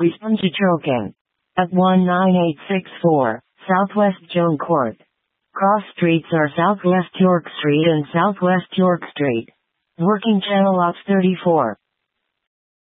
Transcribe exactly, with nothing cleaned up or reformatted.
Responsitroken. At one nine eight six four, Southwest Joan Court. Cross streets are Southwest York Street and Southwest York Street. Working channel ops thirty-four.